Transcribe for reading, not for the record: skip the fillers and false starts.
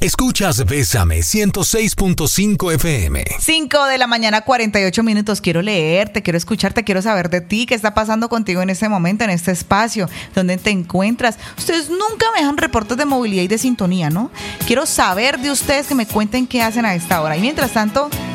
Escuchas Bésame 106.5 FM. 5 de la mañana, 48 minutos. Quiero leerte, quiero escucharte, quiero saber de ti. ¿Qué está pasando contigo en este momento, en este espacio? ¿Dónde te encuentras? Ustedes nunca me dejan reportes de movilidad y de sintonía, ¿no? Quiero saber de ustedes, que me cuenten qué hacen a esta hora. Y mientras tanto,